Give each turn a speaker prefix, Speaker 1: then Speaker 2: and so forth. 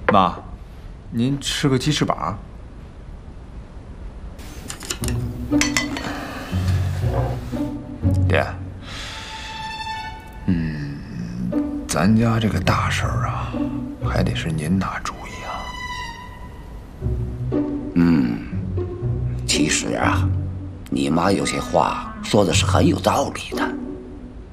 Speaker 1: 妈，您吃个鸡翅膀。爹，咱家这个大事儿啊，还得是您拿主意啊。
Speaker 2: 其实啊，你妈有些话说的是很有道理的。